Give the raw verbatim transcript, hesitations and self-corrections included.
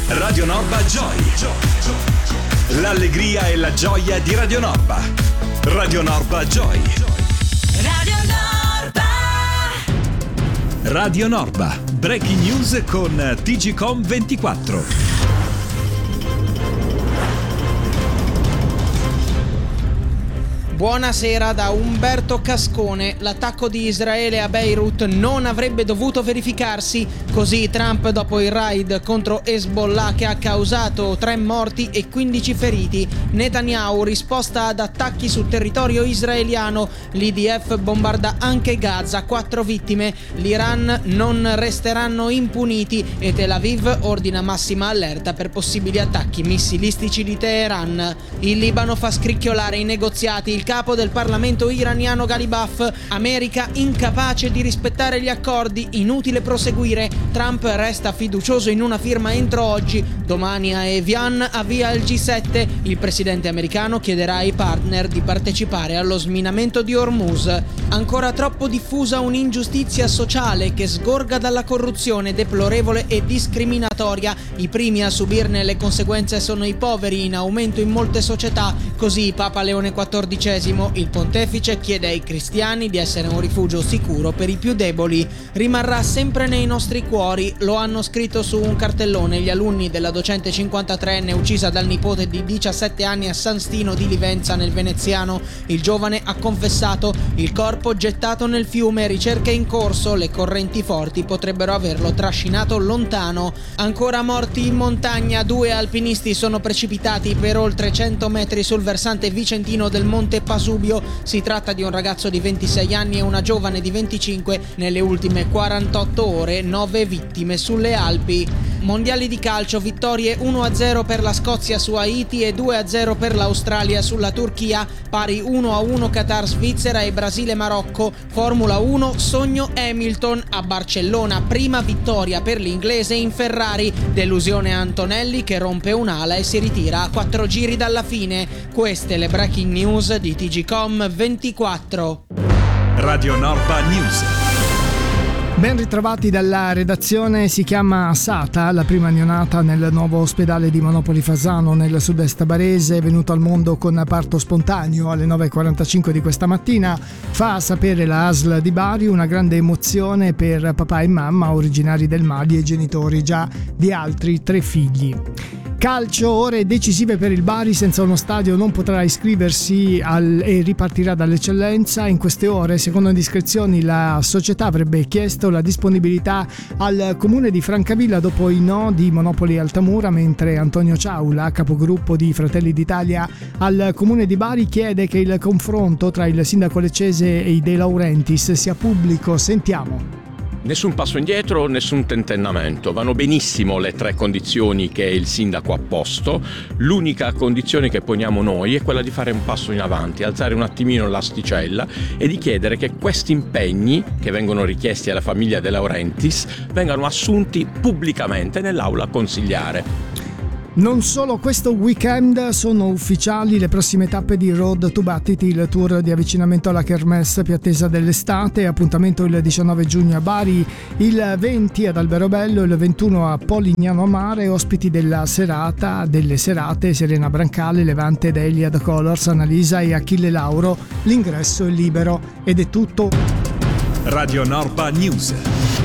Radio Norba Joy. L'allegria e la gioia di Radio Norba. Radio Norba Joy. Radio Norba. Radio Norba. Breaking news con T G Com ventiquattro. Buonasera da Umberto Cascone. L'attacco di Israele a Beirut non avrebbe dovuto verificarsi. Così Trump dopo il raid contro Hezbollah che ha causato tre morti e quindici feriti. Netanyahu risposta ad attacchi sul territorio israeliano. L'I D F bombarda anche Gaza, quattro vittime. L'Iran non resteranno impuniti e Tel Aviv ordina massima allerta per possibili attacchi missilistici di Teheran. Il Libano fa scricchiolare i negoziati. Il capo del Parlamento iraniano Ghalibaf. America incapace di rispettare gli accordi, inutile proseguire. Trump resta fiducioso in una firma entro oggi. Domani a Evian avvia il G sette. Il presidente americano chiederà ai partner di partecipare allo sminamento di Hormuz. Ancora troppo diffusa un'ingiustizia sociale che sgorga dalla corruzione deplorevole e discriminatoria. I primi a subirne le conseguenze sono i poveri, in aumento in molte società. Così Papa Leone quattordicesimo, il pontefice, chiede ai cristiani di essere un rifugio sicuro per i più deboli. Rimarrà sempre nei nostri cuori, lo hanno scritto su un cartellone gli alunni della docente cinquantatreenne uccisa dal nipote di diciassette anni a San Stino di Livenza nel Veneziano. Il giovane ha confessato: il corpo gettato nel fiume, ricerche in corso, le correnti forti potrebbero averlo trascinato lontano. Ancora morti in montagna, due alpinisti sono precipitati per oltre cento metri sul versante vicentino del Monte Pasubio. Si tratta di un ragazzo di ventisei anni e una giovane di venticinque. Nelle ultime quarantotto ore nove vittime sulle Alpi. Mondiali di calcio, vittorie uno a zero per la Scozia su Haiti e due a zero per l'Australia sulla Turchia, pari uno a uno Qatar-Svizzera e Brasile-Marocco. Formula uno, sogno Hamilton a Barcellona, prima vittoria per l'inglese in Ferrari. Delusione Antonelli che rompe un'ala e si ritira a quattro giri dalla fine. Queste le breaking news di T G Com ventiquattro. Radio Norba News. Ben ritrovati dalla redazione. Si chiama Sata, la prima neonata nel nuovo ospedale di Monopoli Fasano nel sud-est barese, è venuto al mondo con parto spontaneo alle nove e quarantacinque di questa mattina. Fa sapere la A S L di Bari, una grande emozione per papà e mamma originari del Mali e genitori già di altri tre figli. Calcio, ore decisive per il Bari, senza uno stadio non potrà iscriversi al, e ripartirà dall'eccellenza. In queste ore, secondo indiscrezioni, la società avrebbe chiesto la disponibilità al comune di Francavilla dopo i no di Monopoli Altamura, mentre Antonio Ciaula, capogruppo di Fratelli d'Italia al comune di Bari, chiede che il confronto tra il sindaco leccese e i De Laurentiis sia pubblico. Sentiamo. Nessun passo indietro, nessun tentennamento. Vanno benissimo le tre condizioni che il sindaco ha posto. L'unica condizione che poniamo noi è quella di fare un passo in avanti, alzare un attimino l'asticella e di chiedere che questi impegni che vengono richiesti alla famiglia De Laurentiis vengano assunti pubblicamente nell'aula consigliare. Non solo, questo weekend sono ufficiali le prossime tappe di Road to Battiti, il tour di avvicinamento alla kermesse più attesa dell'estate. Appuntamento il diciannove giugno a Bari, il venti ad Alberobello, il ventuno a Polignano a Mare. Ospiti della serata, delle serate, Serena Brancale, Levante Deliad Colors, Annalisa e Achille Lauro. L'ingresso è libero ed è tutto. Radio Norba News.